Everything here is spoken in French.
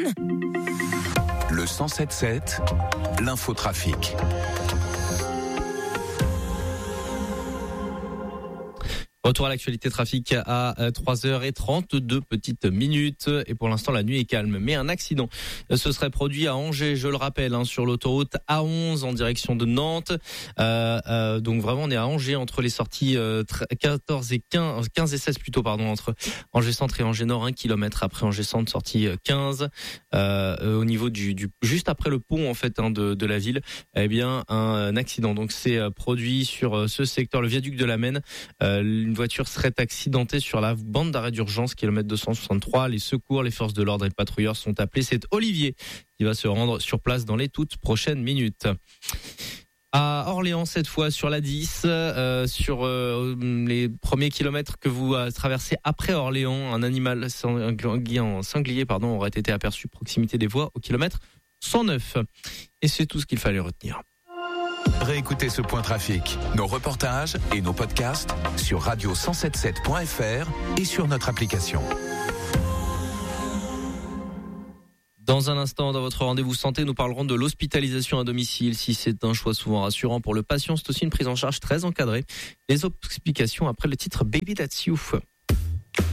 Saône. Le 107.7, l'infotrafic. Retour à l'actualité trafic à 3h32 petites minutes. Et pour l'instant, la nuit est calme. Mais un accident se serait produit à Angers, je le rappelle, sur l'autoroute A11 en direction de Nantes. Donc vraiment, on est à Angers entre les sorties 14 et 15 et 16 plutôt, entre Angers Centre et Angers Nord, 1 kilomètre après Angers Centre, sortie 15. Au niveau du juste après le pont, en fait, de la ville, eh bien, un accident. Donc c'est produit sur ce secteur, le viaduc de la Maine. Une voiture serait accidentée sur la bande d'arrêt d'urgence, kilomètre 263. Les secours, les forces de l'ordre et les patrouilleurs sont appelés. C'est Olivier qui va se rendre sur place dans les toutes prochaines minutes. À Orléans, cette fois, sur la 10, sur les premiers kilomètres que vous traversez après Orléans, un animal sanglier aurait été aperçu proximité des voies au kilomètre 109. Et c'est tout ce qu'il fallait retenir. Réécoutez ce point trafic, nos reportages et nos podcasts sur radio177.fr et sur notre application. Dans un instant, dans votre rendez-vous santé, nous parlerons de l'hospitalisation à domicile. Si c'est un choix souvent rassurant pour le patient, c'est aussi une prise en charge très encadrée. Les explications après le titre Baby That's You.